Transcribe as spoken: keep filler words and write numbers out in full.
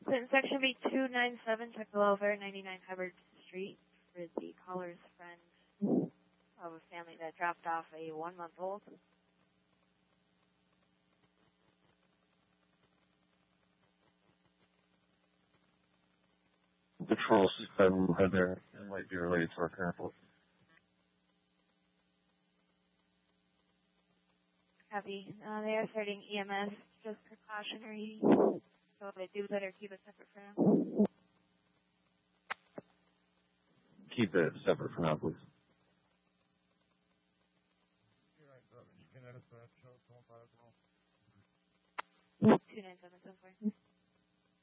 Clinton section B two nine seven, check below over ninety-nine Hubbard Street for the caller's friend of a family that dropped off a one-month-old. Patrol seven Heather, it might be related to our current book. Copy. Uh, they are starting E M S, just precautionary. So if they do, better keep it separate for now. Keep it separate for now, please. two nine seven, so far.